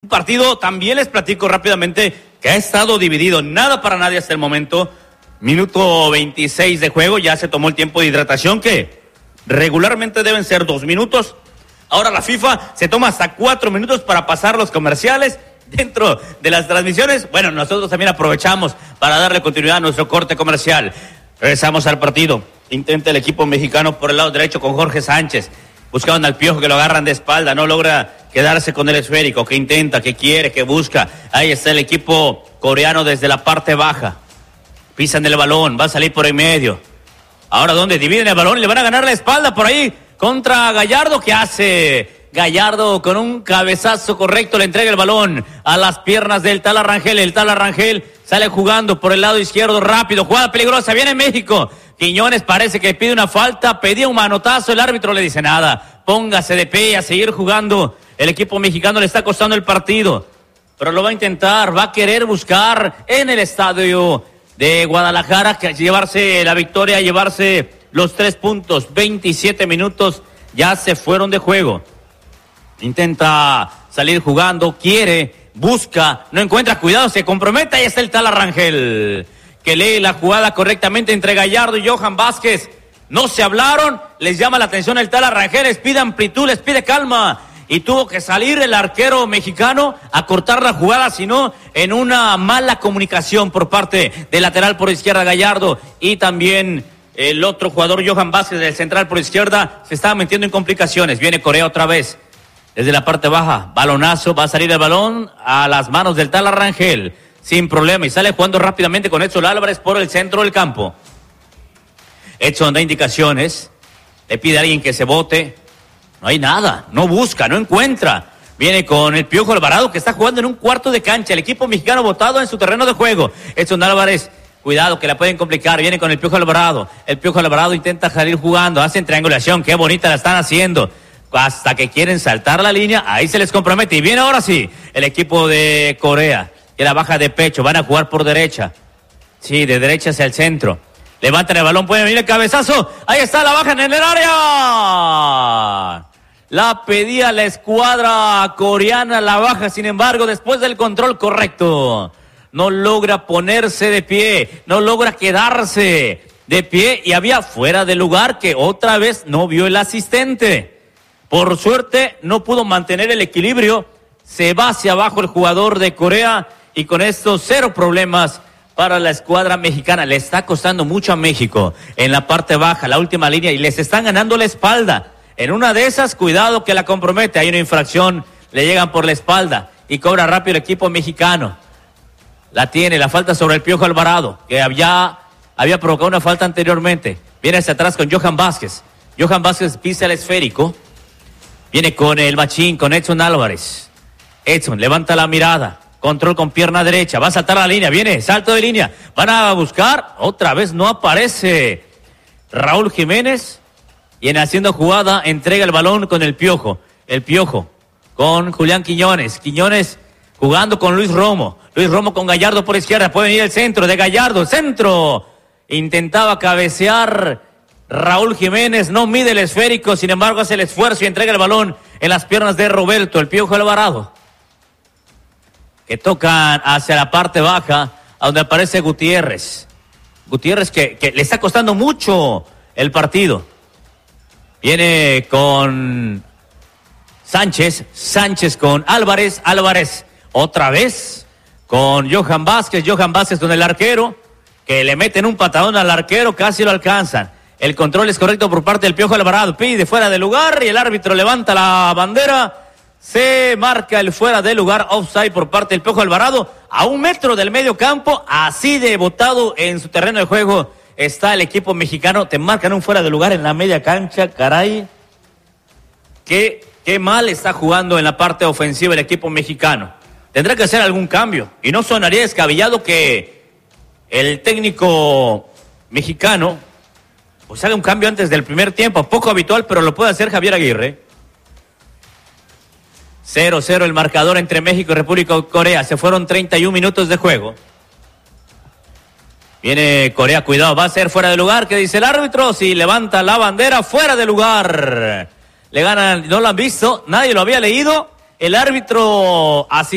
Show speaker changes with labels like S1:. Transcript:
S1: Un partido, también les platico rápidamente, que ha estado dividido, nada para nadie hasta el momento. Minuto 26 de juego, ya se tomó el tiempo de hidratación, que regularmente deben ser 2 minutos. Ahora la FIFA se toma hasta 4 minutos para pasar los comerciales dentro de las transmisiones. Bueno, nosotros también aprovechamos para darle continuidad a nuestro corte comercial. Regresamos al partido. Intenta el equipo mexicano por el lado derecho con Jorge Sánchez. Buscaban al Piojo, que lo agarran de espalda, no logra quedarse con el esférico, que intenta, que quiere, que busca. Ahí está el equipo coreano desde la parte baja. Pisan el balón, va a salir por en medio. Ahora, ¿dónde dividen el balón? Le van a ganar la espalda por ahí contra Gallardo. ¿Qué hace Gallardo? Con un cabezazo correcto le entrega el balón a las piernas del Tala Rangel. El Tala Rangel sale jugando por el lado izquierdo rápido. Jugada peligrosa, viene México. Quiñones parece que pide una falta, pedía un manotazo, el árbitro le dice nada. Póngase de pie a seguir jugando. El equipo mexicano le está costando el partido, pero lo va a intentar, va a querer buscar en el estadio de Guadalajara llevarse la victoria, llevarse los 3 puntos. 27 minutos ya se fueron de juego. Intenta salir jugando, quiere, busca, no encuentra, cuidado, se compromete. Ahí está el Tala Rangel, que lee la jugada correctamente entre Gallardo y Johan Vázquez. No se hablaron, les llama la atención el Tala Rangel, les pide amplitud, les pide calma. Y tuvo que salir el arquero mexicano a cortar la jugada, sino en una mala comunicación por parte del lateral por izquierda Gallardo, y también el otro jugador Johan Vázquez del central por izquierda se estaba metiendo en complicaciones. Viene Corea otra vez desde la parte baja, balonazo, va a salir el balón a las manos del Tala Rangel sin problema, y sale jugando rápidamente con Edson Álvarez por el centro del campo. Edson da indicaciones, le pide a alguien que se bote. No hay nada, no busca, no encuentra. Viene con el Piojo Alvarado, que está jugando en un cuarto de cancha. El equipo mexicano botado en su terreno de juego. Edson Álvarez, cuidado que la pueden complicar. Viene con el Piojo Alvarado. El Piojo Alvarado intenta salir jugando, hacen triangulación, qué bonita la están haciendo. Hasta que quieren saltar la línea, ahí se les compromete. Y viene ahora sí el equipo de Corea, que la baja de pecho, van a jugar por derecha. Sí, de derecha hacia el centro. Levantan el balón, puede venir el cabezazo. Ahí está, la bajan en el área. La pedía la escuadra coreana, la baja, sin embargo, después del control correcto, no logra ponerse de pie, no logra quedarse de pie, y había fuera de lugar que otra vez no vio el asistente. Por suerte, no pudo mantener el equilibrio, se va hacia abajo el jugador de Corea, y con esto 0 problemas para la escuadra mexicana. Le está costando mucho a México en la parte baja, la última línea, y les están ganando la espalda. En una de esas, cuidado que la compromete, hay una infracción, le llegan por la espalda y cobra rápido el equipo mexicano. La tiene, la falta sobre el Piojo Alvarado, que había provocado una falta anteriormente. Viene hacia atrás con Johan Vázquez. Johan Vázquez pisa el esférico. Viene con el machín, con Edson Álvarez. Edson levanta la mirada. Control con pierna derecha, va a saltar la línea, viene, salto de línea. Van a buscar, otra vez no aparece Raúl Jiménez. Y en haciendo jugada, entrega el balón con el Piojo. El Piojo con Julián Quiñones. Quiñones jugando con Luis Romo. Luis Romo con Gallardo por izquierda. Puede venir el centro de Gallardo. Centro. Intentaba cabecear Raúl Jiménez. No mide el esférico. Sin embargo, hace el esfuerzo y entrega el balón en las piernas de Roberto, el Piojo Alvarado. Que tocan hacia la parte baja, a donde aparece Gutiérrez. Gutiérrez que le está costando mucho el partido. Viene con Sánchez con Álvarez otra vez con Johan Vázquez con el arquero, que le meten un patadón al arquero, casi lo alcanzan. El control es correcto por parte del Piojo Alvarado, pide fuera de lugar y el árbitro levanta la bandera, se marca el fuera de lugar, offside por parte del Piojo Alvarado, a 1 metro del medio campo, así de botado en su terreno de juego está el equipo mexicano. Te marcan un fuera de lugar en la media cancha, caray. Qué mal está jugando en la parte ofensiva el equipo mexicano. Tendrá que hacer algún cambio. Y no sonaría descabellado que el técnico mexicano pues haga un cambio antes del primer tiempo. Poco habitual, pero lo puede hacer Javier Aguirre. 0-0 el marcador entre México y República de Corea. Se fueron 31 minutos de juego. Viene Corea, cuidado, va a ser fuera de lugar. ¿Qué dice el árbitro? Si levanta la bandera, fuera de lugar. Le ganan, no lo han visto, nadie lo había leído. El árbitro así